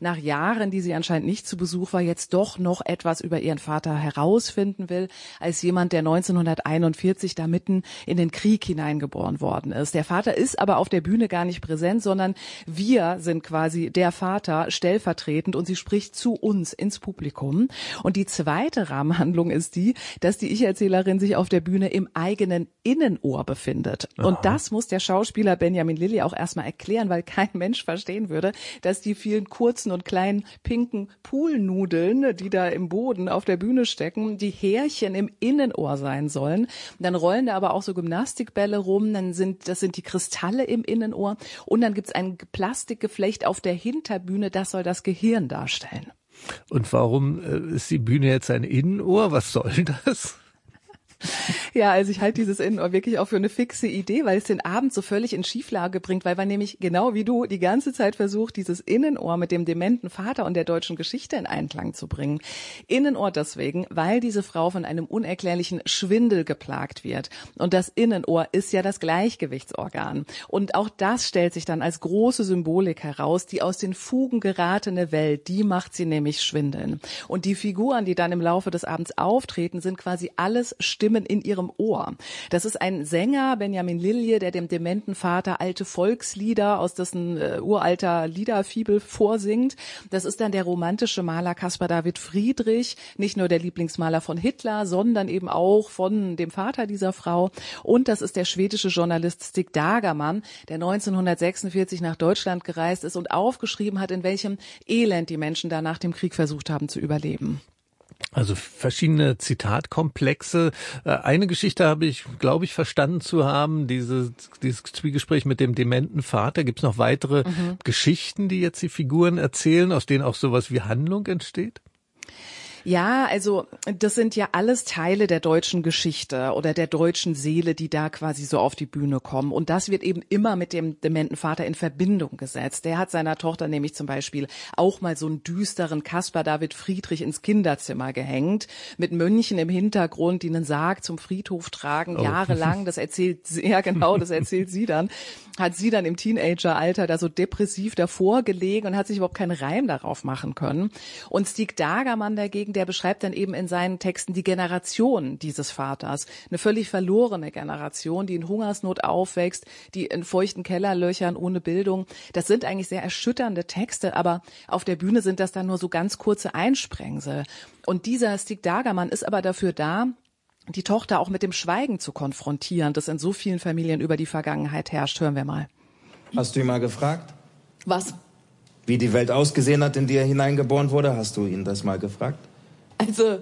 nach Jahren, die sie anscheinend nicht zu Besuch war, jetzt doch noch etwas über ihren Vater herausfinden will, als jemand, der 1941 da mitten in den Krieg hineingeboren worden ist. Der Vater ist aber auf der Bühne gar nicht präsent, sondern wir sind quasi der Vater stellvertretend und sie spricht zu uns ins Publikum. Und die zweite Rahmenhandlung ist die, dass die Ich-Erzählerin sich auf der Bühne im eigenen Innenohr befindet. Aha. Und das muss der Schauspieler Benjamin Lilly auch erstmal erklären, weil kein Mensch verstehen würde, dass die vielen kurzen und kleinen pinken Poolnudeln, die da im Boden auf der Bühne stecken, die Härchen im Innenohr sein sollen. Dann rollen da aber auch so Gymnastikbälle rum, das sind die Kristalle im Innenohr und dann gibt's ein Plastikgeflecht auf der Hinterbühne, das soll das Gehirn darstellen. Und warum ist die Bühne jetzt ein Innenohr? Was soll das? Ja, also ich halte dieses Innenohr wirklich auch für eine fixe Idee, weil es den Abend so völlig in Schieflage bringt, weil man nämlich genau wie du die ganze Zeit versucht, dieses Innenohr mit dem dementen Vater und der deutschen Geschichte in Einklang zu bringen. Innenohr deswegen, weil diese Frau von einem unerklärlichen Schwindel geplagt wird. Und das Innenohr ist ja das Gleichgewichtsorgan. Und auch das stellt sich dann als große Symbolik heraus, die aus den Fugen geratene Welt, die macht sie nämlich schwindeln. Und die Figuren, die dann im Laufe des Abends auftreten, sind quasi alles Stimmen in ihrem Ohr. Das ist ein Sänger, Benjamin Lilly, der dem dementen Vater alte Volkslieder aus dessen uralter Liederfibel vorsingt. Das ist dann der romantische Maler Caspar David Friedrich, nicht nur der Lieblingsmaler von Hitler, sondern eben auch von dem Vater dieser Frau. Und das ist der schwedische Journalist Stig Dagerman, der 1946 nach Deutschland gereist ist und aufgeschrieben hat, in welchem Elend die Menschen da nach dem Krieg versucht haben zu überleben. Also verschiedene Zitatkomplexe. Eine Geschichte habe ich, glaube ich, verstanden zu haben, dieses Zwiegespräch mit dem dementen Vater. Gibt es noch weitere Geschichten, die jetzt die Figuren erzählen, aus denen auch sowas wie Handlung entsteht? Ja, also das sind ja alles Teile der deutschen Geschichte oder der deutschen Seele, die da quasi so auf die Bühne kommen. Und das wird eben immer mit dem dementen Vater in Verbindung gesetzt. Der hat seiner Tochter nämlich zum Beispiel auch mal so einen düsteren Caspar David Friedrich ins Kinderzimmer gehängt, mit Mönchen im Hintergrund, die einen Sarg zum Friedhof tragen, jahrelang. Das erzählt sie dann. Hat sie dann im Teenageralter da so depressiv davor gelegen und hat sich überhaupt keinen Reim darauf machen können. Und Stig Dagerman dagegen, der beschreibt dann eben in seinen Texten die Generation dieses Vaters. Eine völlig verlorene Generation, die in Hungersnot aufwächst, die in feuchten Kellerlöchern ohne Bildung. Das sind eigentlich sehr erschütternde Texte, aber auf der Bühne sind das dann nur so ganz kurze Einsprengsel. Und dieser Stig Dagerman ist aber dafür da, die Tochter auch mit dem Schweigen zu konfrontieren, das in so vielen Familien über die Vergangenheit herrscht. Hören wir mal. Hast du ihn mal gefragt? Was? Wie die Welt ausgesehen hat, in die er hineingeboren wurde? Hast du ihn das mal gefragt? Also,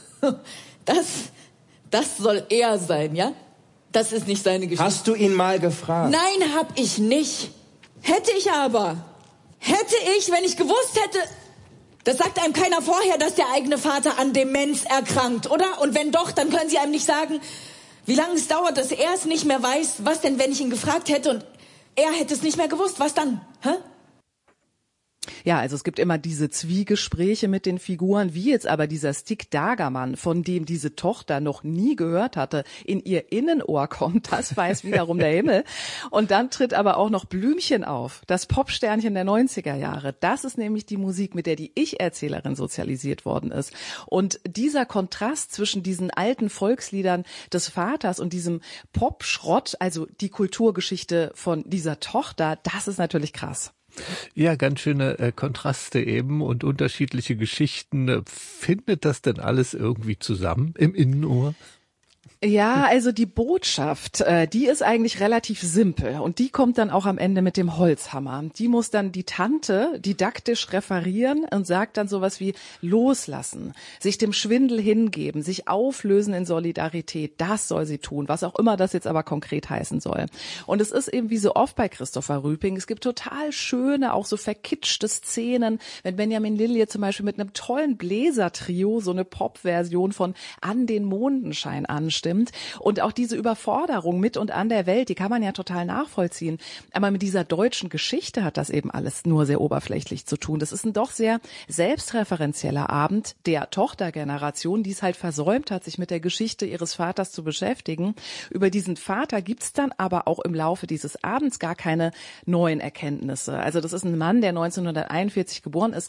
das soll er sein, ja? Das ist nicht seine Geschichte. Hast du ihn mal gefragt? Nein, hab ich nicht. Hätte ich aber. Hätte ich, wenn ich gewusst hätte... Das sagt einem keiner vorher, dass der eigene Vater an Demenz erkrankt, oder? Und wenn doch, dann können Sie einem nicht sagen, wie lange es dauert, dass er es nicht mehr weiß. Was denn, wenn ich ihn gefragt hätte und er hätte es nicht mehr gewusst? Was dann? Hä? Ja, also es gibt immer diese Zwiegespräche mit den Figuren, wie jetzt aber dieser Stig Dagerman, von dem diese Tochter noch nie gehört hatte, in ihr Innenohr kommt, das weiß wiederum der Himmel. Und dann tritt aber auch noch Blümchen auf, das Popsternchen der 90er Jahre. Das ist nämlich die Musik, mit der die Ich-Erzählerin sozialisiert worden ist. Und dieser Kontrast zwischen diesen alten Volksliedern des Vaters und diesem Popschrott, also die Kulturgeschichte von dieser Tochter, das ist natürlich krass. Ja, ganz schöne Kontraste eben und unterschiedliche Geschichten. Findet das denn alles irgendwie zusammen im Innenohr? Ja, also die Botschaft, die ist eigentlich relativ simpel und die kommt dann auch am Ende mit dem Holzhammer. Die muss dann die Tante didaktisch referieren und sagt dann sowas wie loslassen, sich dem Schwindel hingeben, sich auflösen in Solidarität. Das soll sie tun, was auch immer das jetzt aber konkret heißen soll. Und es ist eben wie so oft bei Christopher Rüping, es gibt total schöne, auch so verkitschte Szenen, wenn Benjamin Lilly zum Beispiel mit einem tollen Bläsertrio so eine Pop-Version von An den Mondenschein anstimmt. Und auch diese Überforderung mit und an der Welt, die kann man ja total nachvollziehen. Aber mit dieser deutschen Geschichte hat das eben alles nur sehr oberflächlich zu tun. Das ist ein doch sehr selbstreferenzieller Abend der Tochtergeneration, die es halt versäumt hat, sich mit der Geschichte ihres Vaters zu beschäftigen. Über diesen Vater gibt's dann aber auch im Laufe dieses Abends gar keine neuen Erkenntnisse. Also das ist ein Mann, der 1941 geboren ist,